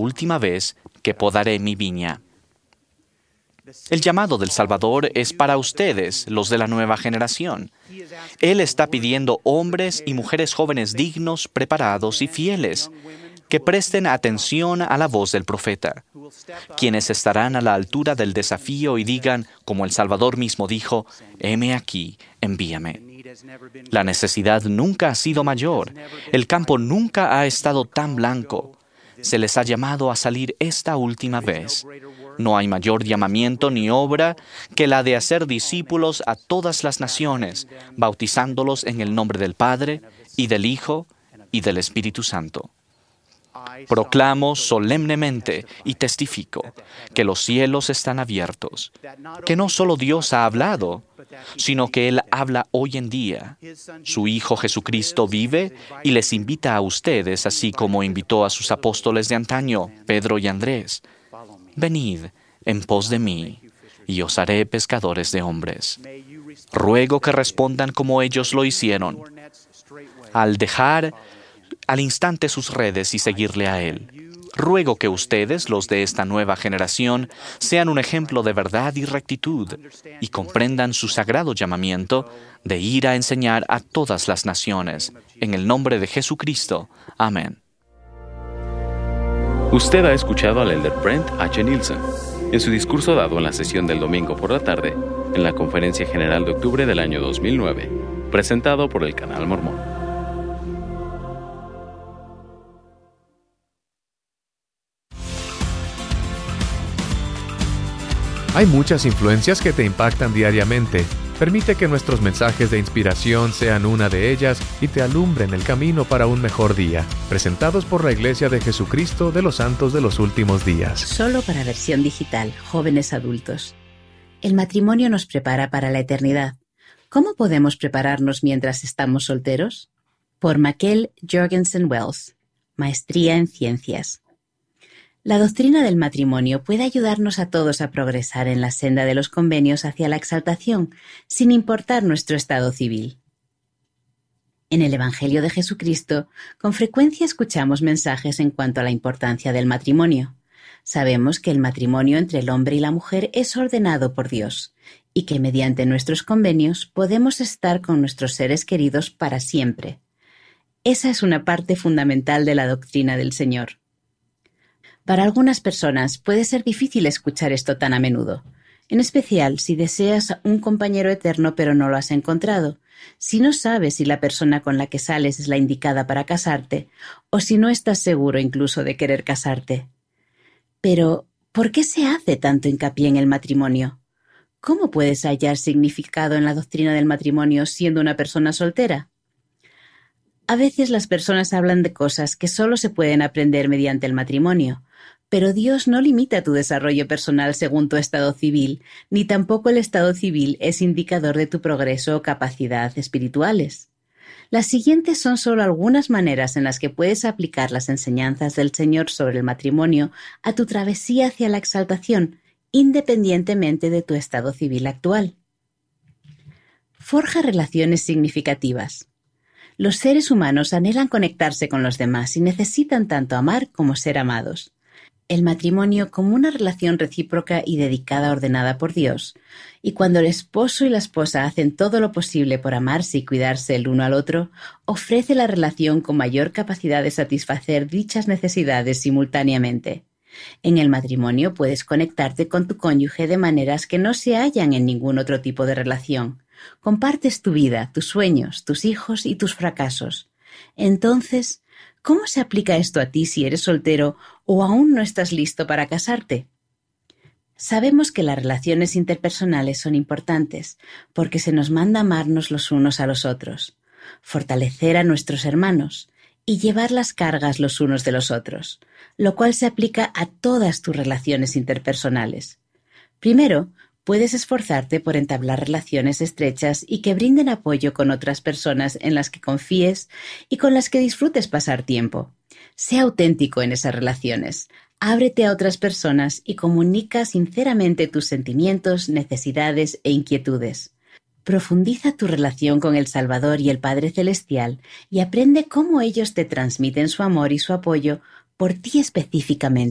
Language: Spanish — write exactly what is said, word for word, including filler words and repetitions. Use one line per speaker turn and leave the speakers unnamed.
última vez que podaré mi viña. El llamado del Salvador es para ustedes, los de la nueva generación. Él está pidiendo hombres y mujeres jóvenes dignos, preparados y fieles, que presten atención a la voz del profeta, quienes estarán a la altura del desafío y digan, como el Salvador mismo dijo, «Heme aquí, envíame». La necesidad nunca ha sido mayor, el campo nunca ha estado tan blanco. Se les ha llamado a salir esta última vez. No hay mayor llamamiento ni obra que la de hacer discípulos a todas las naciones, bautizándolos en el nombre del Padre, y del Hijo, y del Espíritu Santo. Proclamo solemnemente y testifico que los cielos están abiertos, que no solo Dios ha hablado, sino que Él habla hoy en día. Su Hijo Jesucristo vive y les invita a ustedes, así como invitó a sus apóstoles de antaño, Pedro y Andrés. Venid en pos de mí, y os haré pescadores de hombres. Ruego que respondan como ellos lo hicieron, al dejar al instante sus redes y seguirle a Él. Ruego que ustedes, los de esta nueva generación, sean un ejemplo de verdad y rectitud y comprendan su sagrado llamamiento de ir a enseñar a todas las naciones. En el nombre de Jesucristo. Amén.
Usted ha escuchado al elder Brent H. Nielsen en su discurso dado en la sesión del domingo por la tarde en la Conferencia General de octubre del año dos mil nueve, presentado por el Canal Mormón.
Hay muchas influencias que te impactan diariamente. Permite que nuestros mensajes de inspiración sean una de ellas y te alumbren el camino para un mejor día. Presentados por la Iglesia de Jesucristo de los Santos de los Últimos Días.
Solo para versión digital, jóvenes adultos. El matrimonio nos prepara para la eternidad. ¿Cómo podemos prepararnos mientras estamos solteros? Por Mackell Jorgensen Wells, Maestría en Ciencias. La doctrina del matrimonio puede ayudarnos a todos a progresar en la senda de los convenios hacia la exaltación, sin importar nuestro estado civil. En el Evangelio de Jesucristo, con frecuencia escuchamos mensajes en cuanto a la importancia del matrimonio. Sabemos que el matrimonio entre el hombre y la mujer es ordenado por Dios, y que mediante nuestros convenios podemos estar con nuestros seres queridos para siempre. Esa es una parte fundamental de la doctrina del Señor. Para algunas personas puede ser difícil escuchar esto tan a menudo, en especial si deseas un compañero eterno pero no lo has encontrado, si no sabes si la persona con la que sales es la indicada para casarte, o si no estás seguro incluso de querer casarte. Pero, ¿por qué se hace tanto hincapié en el matrimonio? ¿Cómo puedes hallar significado en la doctrina del matrimonio siendo una persona soltera? A veces las personas hablan de cosas que solo se pueden aprender mediante el matrimonio, pero Dios no limita tu desarrollo personal según tu estado civil, ni tampoco el estado civil es indicador de tu progreso o capacidad espirituales. Las siguientes son solo algunas maneras en las que puedes aplicar las enseñanzas del Señor sobre el matrimonio a tu travesía hacia la exaltación, independientemente de tu estado civil actual. Forja relaciones significativas. Los seres humanos anhelan conectarse con los demás y necesitan tanto amar como ser amados. El matrimonio como una relación recíproca y dedicada ordenada por Dios, y cuando el esposo y la esposa hacen todo lo posible por amarse y cuidarse el uno al otro, ofrece la relación con mayor capacidad de satisfacer dichas necesidades simultáneamente. En el matrimonio puedes conectarte con tu cónyuge de maneras que no se hallan en ningún otro tipo de relación. Compartes tu vida, tus sueños, tus hijos y tus fracasos. Entonces, ¿cómo se aplica esto a ti si eres soltero o aún no estás listo para casarte? Sabemos que las relaciones interpersonales son importantes porque se nos manda amarnos los unos a los otros, fortalecer a nuestros hermanos y llevar las cargas los unos de los otros, lo cual se aplica a todas tus relaciones interpersonales. Primero, puedes esforzarte por entablar relaciones estrechas y que brinden apoyo con otras personas en las que confíes y con las que disfrutes pasar tiempo. Sé auténtico en esas relaciones, ábrete a otras personas y comunica sinceramente tus sentimientos, necesidades e inquietudes. Profundiza tu relación con el Salvador y el Padre Celestial y aprende cómo ellos te transmiten su amor y su apoyo por ti específicamente.